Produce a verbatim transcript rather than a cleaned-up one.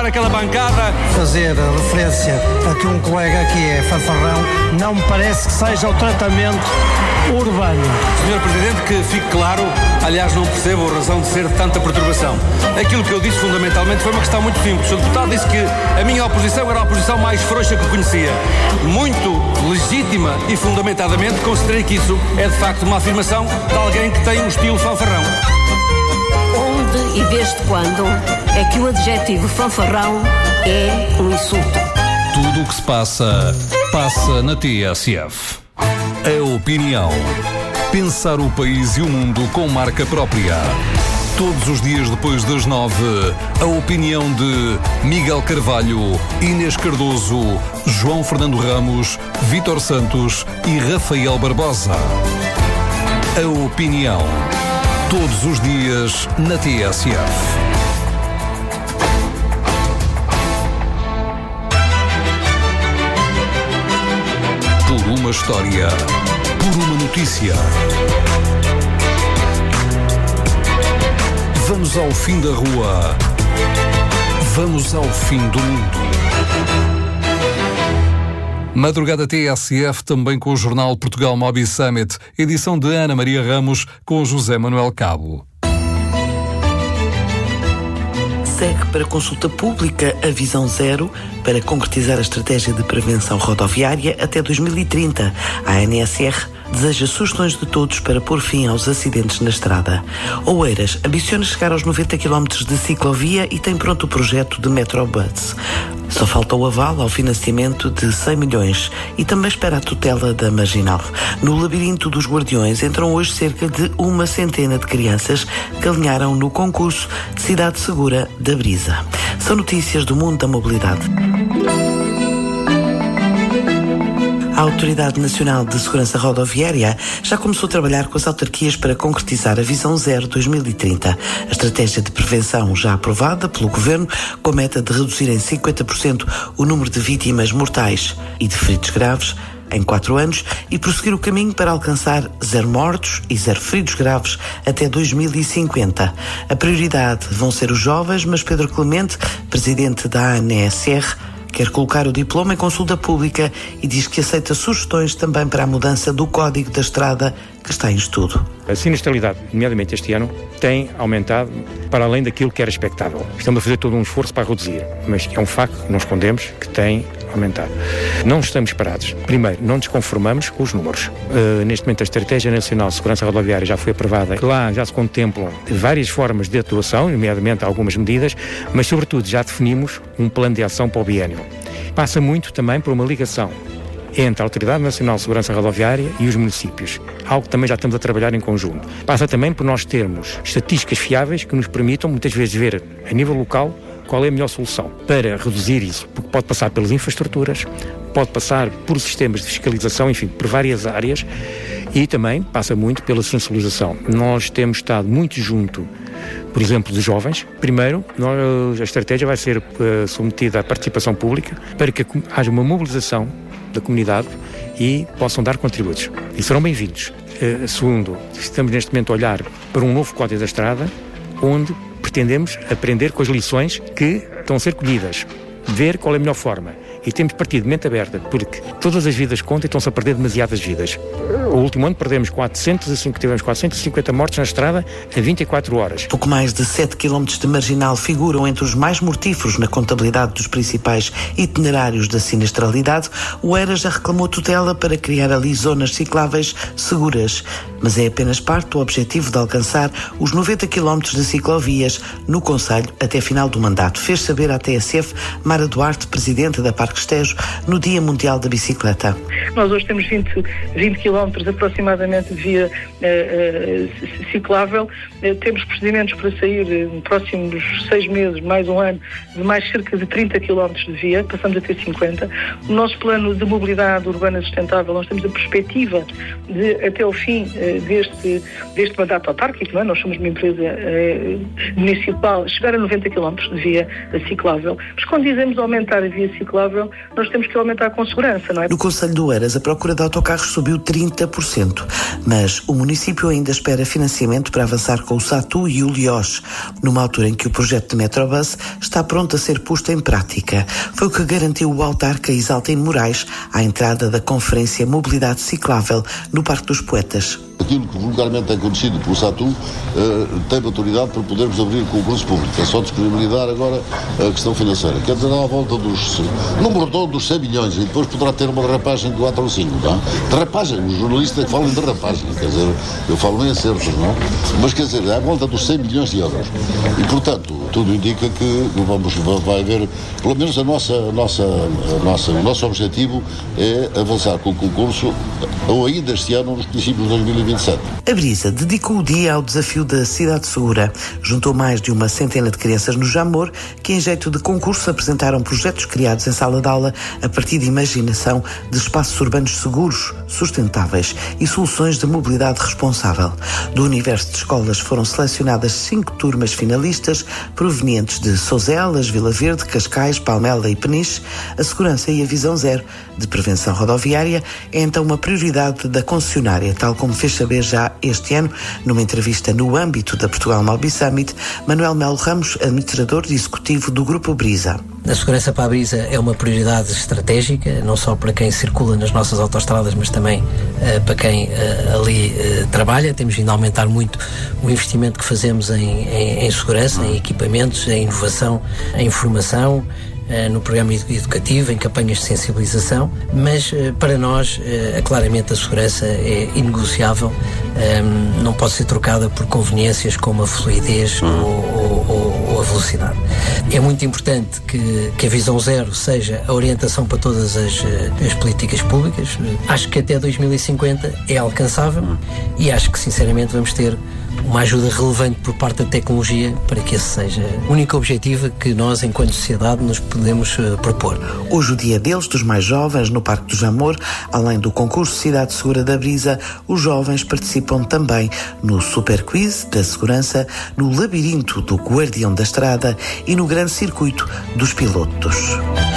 aquela bancada. Fazer referência a que um colega aqui é fanfarrão não me parece que seja o tratamento urbano. senhor Presidente, que fique claro, aliás não percebo a razão de ser de tanta perturbação. Aquilo que eu disse fundamentalmente foi uma questão muito simples. O senhor deputado disse que a minha oposição era a oposição mais frouxa que conhecia. Muito legítima e fundamentadamente considerei que isso é de facto uma afirmação de alguém que tem um estilo fanfarrão. Onde e desde quando é que o adjetivo fanfarrão é um insulto? Tudo o que se passa, passa na T S F. A opinião. Pensar o país e o mundo com marca própria. Todos os dias depois das nove, a opinião de Miguel Carvalho, Inês Cardoso, João Fernando Ramos, Vítor Santos e Rafael Barbosa. A opinião. Todos os dias na T S F. Por uma história, por uma notícia. Vamos ao fim da rua. Vamos ao fim do mundo. Madrugada T S F também com o jornal Portugal Mobi Summit, edição de Ana Maria Ramos com José Manuel Cabo. Segue para consulta pública a Visão Zero para concretizar a estratégia de prevenção rodoviária até dois mil e trinta. A N S R deseja sugestões de todos para pôr fim aos acidentes na estrada. Oeiras ambiciona chegar aos noventa quilómetros de ciclovia e tem pronto o projeto de Metrobus. Só falta o aval ao financiamento de cem milhões e também espera a tutela da Marginal. No labirinto dos Guardiões entram hoje cerca de uma centena de crianças que alinharam no concurso de Cidade Segura da Brisa. São notícias do mundo da mobilidade. A Autoridade Nacional de Segurança Rodoviária já começou a trabalhar com as autarquias para concretizar a Visão Zero dois mil e trinta. A estratégia de prevenção já aprovada pelo Governo, com a meta de reduzir em cinquenta por cento o número de vítimas mortais e de feridos graves em quatro anos e prosseguir o caminho para alcançar zero mortos e zero feridos graves até dois mil e cinquenta. A prioridade vão ser os jovens, mas Pedro Clemente, presidente da A N S R, quer colocar o diploma em consulta pública e diz que aceita sugestões também para a mudança do Código da Estrada que está em estudo. A sinistralidade, nomeadamente este ano, tem aumentado para além daquilo que era expectável. Estamos a fazer todo um esforço para reduzir, mas é um facto que não escondemos que tem aumentado. Não estamos parados. Primeiro, não nos conformamos com os números. Uh, neste momento, a Estratégia Nacional de Segurança Rodoviária já foi aprovada. Lá já se contemplam várias formas de atuação, nomeadamente algumas medidas, mas, sobretudo, já definimos um plano de ação para o biênio. Passa muito também por uma ligação entre a Autoridade Nacional de Segurança Rodoviária e os municípios, algo que também já estamos a trabalhar em conjunto. Passa também por nós termos estatísticas fiáveis que nos permitam, muitas vezes, ver a nível local qual é a melhor solução para reduzir isso, porque pode passar pelas infraestruturas, pode passar por sistemas de fiscalização, enfim, por várias áreas, e também passa muito pela sensibilização. Nós temos estado muito junto, por exemplo, dos jovens. Primeiro, nós, a estratégia vai ser uh, submetida à participação pública para que haja uma mobilização da comunidade e possam dar contributos. E serão bem-vindos. Uh, segundo, estamos neste momento a olhar para um novo Código da Estrada, onde pretendemos aprender com as lições que estão a ser colhidas, ver qual é a melhor forma. E temos partido de mente aberta, porque todas as vidas contam e estão-se a perder demasiadas vidas. O último ano perdemos quatrocentos e cinco, tivemos quatrocentos e cinquenta mortes na estrada a vinte e quatro horas. Pouco mais de sete quilómetros de marginal figuram entre os mais mortíferos na contabilidade dos principais itinerários da sinistralidade. O Oeiras já reclamou tutela para criar ali zonas cicláveis seguras. Mas é apenas parte do objetivo de alcançar os noventa quilómetros de ciclovias no concelho até final do mandato. Fez saber à T S F Mara Duarte, presidente da Parque Estejo, no Dia Mundial da Bicicleta. Nós hoje temos vinte, vinte quilómetros aproximadamente de via uh, uh, ciclável. Uh, temos procedimentos para sair uh, nos próximos seis meses, mais um ano, de mais cerca de trinta quilómetros de via, passamos a ter cinquenta. O nosso plano de mobilidade urbana sustentável, nós temos a perspectiva de, até ao fim uh, deste, deste mandato autárquico, não é? Nós somos uma empresa uh, municipal, chegar a noventa quilómetros de via ciclável, mas quando dizemos aumentar a via ciclável, nós temos que aumentar com segurança, não é? No Concelho de Oeiras, a procura de autocarros subiu trinta por cento, mas o município ainda espera financiamento para avançar com o Satu e o Lioche, numa altura em que o projeto de Metrobus está pronto a ser posto em prática. Foi o que garantiu o autarca Isaltino Moraes à entrada da Conferência Mobilidade Ciclável no Parque dos Poetas. Aquilo que vulgarmente é conhecido pelo Satu uh, tem autoridade para podermos abrir concurso público. É só disponibilizar agora a questão financeira. Quer dizer, à volta dos... número todo dos cem milhões e depois poderá ter uma derrapagem de quatro ou cinco, não é? Derrapagem, os jornalistas que falam de derrapagem, quer dizer, eu falo em acertos, não é? Mas quer dizer, é à volta dos cem milhões de euros. E, portanto, tudo indica que vamos, vai haver, pelo menos a nossa, a nossa, a nossa, o nosso objetivo é avançar com o concurso, ou ainda este ano, nos princípios de dois mil e vinte e sete. A Brisa dedicou o dia ao desafio da cidade segura. Juntou mais de uma centena de crianças no Jamor que, em jeito de concurso, apresentaram projetos criados em sala de aula a partir de imaginação de espaços urbanos seguros, sustentáveis e soluções de mobilidade responsável. Do universo de escolas foram selecionadas cinco turmas finalistas provenientes de Souzelas, Vila Verde, Cascais, Palmela e Peniche. A segurança e a visão zero de prevenção rodoviária é então uma prioridade da concessionária, tal como fez saber já este ano, numa entrevista no âmbito da Portugal Mobi Summit, Manuel Melo Ramos, administrador executivo do Grupo Brisa. A segurança para a Brisa é uma prioridade estratégica, não só para quem circula nas nossas autoestradas, mas também uh, para quem uh, ali uh, trabalha. Temos vindo a aumentar muito o investimento que fazemos em, em, em segurança, em equipamentos, em inovação, em formação, Uh, no programa educativo, em campanhas de sensibilização, mas uh, para nós, uh, claramente, a segurança é inegociável, um, não pode ser trocada por conveniências como a fluidez ou, ou, ou a velocidade. É muito importante que, que a visão zero seja a orientação para todas as, as políticas públicas. Acho que até dois mil e cinquenta é alcançável e acho que, sinceramente, vamos ter uma ajuda relevante por parte da tecnologia para que esse seja o único objetivo que nós, enquanto sociedade, nos podemos uh, propor. Hoje, o dia deles, dos mais jovens, no Parque do Jamor, além do concurso Cidade Segura da Brisa, os jovens participam também no Super Quiz da Segurança, no Labirinto do Guardião da Estrada e no Grande Circuito dos Pilotos.